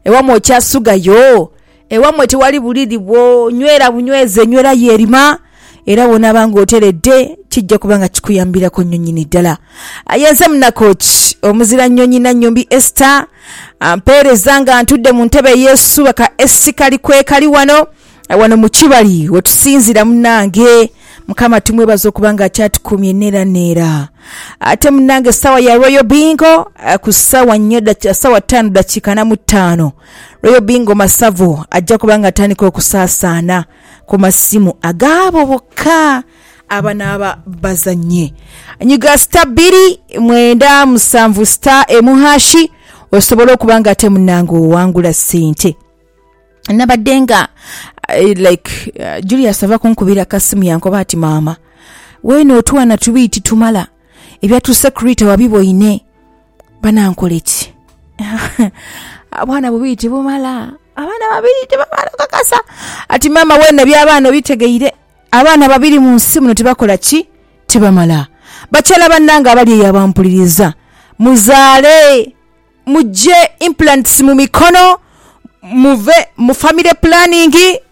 ewamwe okyasugayo, ewamwe tewali buliri bwo, nywera bunyweze, nywera yerima, era wona banga oteredde kijja kubanga kikuyambirako nnyonyini ddala. Yenze munakoki omuzira nnyonyi na nnyumbi Esther ampeereza nga ntudde mu ntebe Yesu baka esi kali kwekali wano mu Kibali wetusinzira munnange. Mukama tumwebaza okubanga akyatukumye neera. Ate munnange sawa ya Royal Bingo ku sawa 5:45 Royal Bingo Masavo ajja kubanga atandika okusaasaana ku masimu agaabo bokka abanaaba bazanye. Nyiga *297 star emuhashi osobola okubanga ate munnange owangula ssente. Nabadenga Julius ava kunkubira kasimu yankoba ati mama weno otwana tubiti tumala ebyatu security wabiboine banankoleki abana bubiti bumala abana babiri tebamala kakasa ati mama wena byabana bitegeire abana babiri mu nsimu tebakola ki tebamala bachala bannanga abali yabampuliriza muzaale mujje implants mu mikono muve mu family planning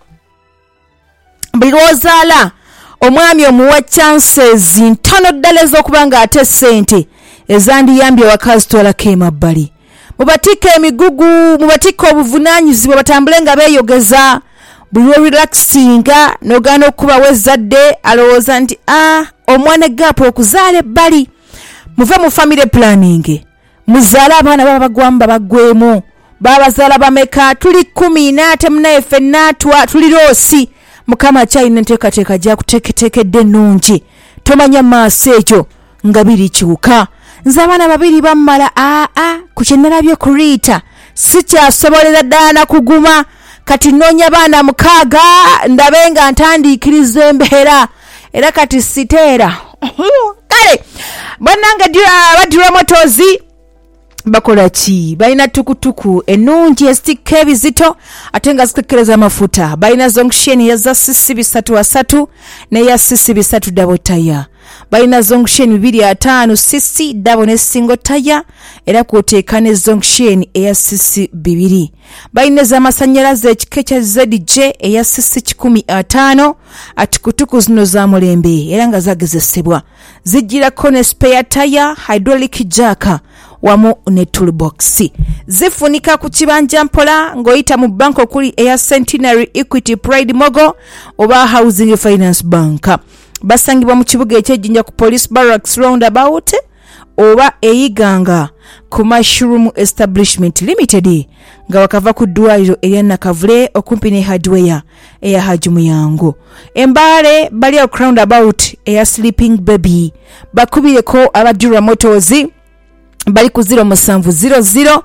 bilozala omwami omuwa chances ntono ddala ez'okubanga ate ssente ezandiyambye wakazi twalako emabbali mubatika emigugu mubatika obuvunaanyizibwa batambule nga beeyogeza buli relaxinga n'ogaana okubawo ezzadde alowooza nti omwana gaapu okuzaala ebbali muve mu family planning muzaale abaana baba bagwamu babagwemu babazaala bameka tuli 10 n'ate munaefe n'atwa tuli loosi Mukama kyalina enteekateeka gyakuteeketeekedde ennungi tomanya maaso ekyo nga biri kiwuka nze abaana babiri bammala ku kye nalabye ku Rita sikyasobolera ddala kuguma kati nnoonya baana 6 ndabe nga ntandiikiriza embeera era kati siteera kale bannange badira motozi bakola ki balina tukutuku ennungi estikka ebizito ate nga zitekereza amafuta balina zonction ya za sisi 3 neya sisi 3 double tire balina zonction 2 sisi double ne single tire era kuteeka ne zonction eya sisi 2 balina za masanyalaze ekikecha ZJ eya sisi 15 atikutuku zino za mulembe era nga zagezesebwa zijira kone spare tire hydraulic jack wamu ne toolbox zifunika ku kibanja mpola ngoyita mu bank okuli Air Centenary Equity Pride Mogo oba Housing Finance Bank basangibwa mu kibuga ekyejjinja ku Police Barracks roundabout oba eyiganga ku Mushroom Establishment Limited nga wakava ku ddwaliro erya Nakavule okumpi ne hardware eya Haji Muyango Embale bali ku roundabout eya Sleeping Baby bakubireko abadura motozi bali ku 0700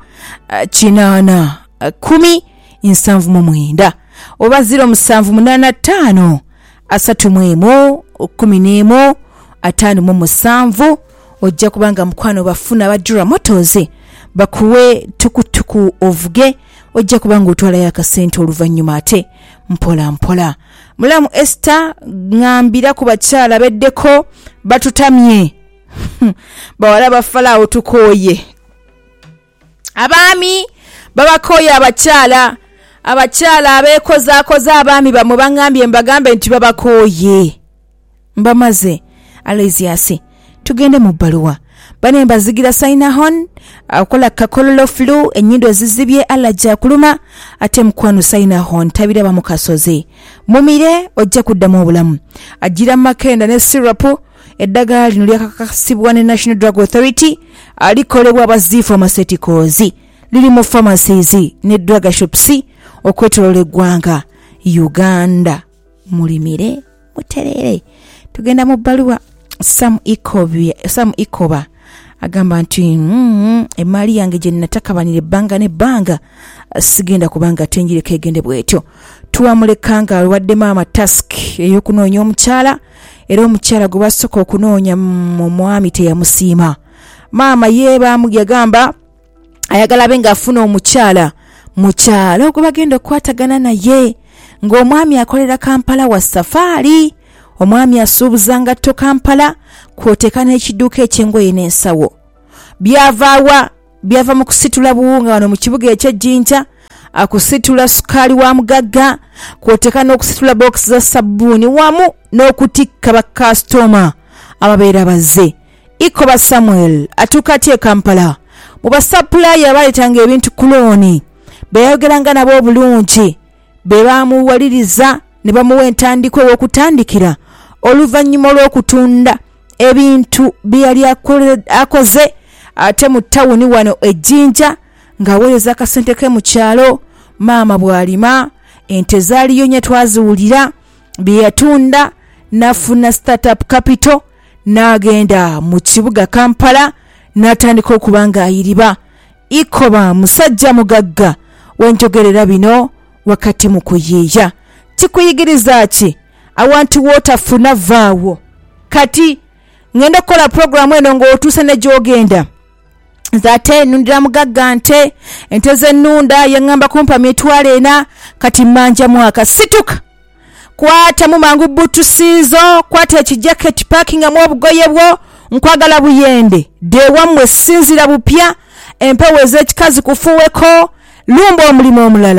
8 10 7 oba 0785 31 11 57 ojja kubanga mukwano bafuna badura motoze bakuwe tukutuku ovuge ojja kubanga otwala yakasente oluvannyuma ate mpola mpola. Mulamu Esther ngambira ku bakyala beddeko batutamye bawala bafalaawo tukooye abaami babakoye abakyala abeekozaakoza abaami bamwe bangambye mbagambe nti babakoye mbamaze Aleziasi tugende mu bbaluwa bane mbazigira Sainahon akola kakololo flu ennyindo ezizibye allergy akuluma ate mukwano Sainahon tabira bamukasoze mumire ojja kuddamu obulamu agira makenda ne syrup eddagala lino lyakakasibwa ne National Drug Authority alikolebwa abazifu amaseticozi liri mu pharmacies ne drug shops okwetolola eggwanga Uganda mulimire muterere tugenda mu bbaluwa Sam Ikoba agamba nti emali yange gye natakabanira ebbanga n'ebbanga sigenda kubanga tenjireko egende bwetyo tuwamulekanga alwadde maama task ey'okunoonya omukyala era omukyala gwe basooka okunoonya mu mwami teyamusiima maama ye yagamba ayagala abe ng'afuna omukyala gwe bagenda okukwatagana naye ng'omwami akolera Kampala wa safari omwami asuubuza ngatto Kampala kwoteeka n'ekidduuka eky'engoye n'ensawo byava mu kusitula buwunga wano mu kibuga eky'Ejjinja akusitula sukali wa mugagga, kwoteka n'okusitula box za sabuni wamu n'okutikka bakastoma ababeera bazze. Ikoba Samuel atukatye Kampala. Mu basapulaya abaletanga ebintu kuloni beeyogeranga nabo obulungi, be baamuwaliriza ne bamuwa entandikwa w'okutandikira oluvannyuma olw'okutunda ebintu bye yali akoze ate mu ttawuni wano Ejjinja ng'aweereza akasente ke mu kyalo. Maama bw'alima ente zaaliyo nnyo twaziwulira, bye yatunda n'afuna startup capital n'agenda mu kibuga Kampala n'atandika okuba ng'ayiriba. Ikoba musajja mugagga wenjogerera bino wakati mu kuyiiya. Kikuyigiriza ki? Awantu wotafuna vaawo. Kati ngenda kukola programu eno ng'otuuse ne gy'ogenda. Zate nundira mugagga ente z'ennunda yaŋŋamba kumpa mitwalo 4 kati manja mwaka. Situka kwata mu mangu butu siizo, kwata ekijaketi parkinga mu obugoye bwo, nkwagala buyende de wamwe sinzira bupya, empewo ez'ekikazi kufuweko, lumba omulimu omulala.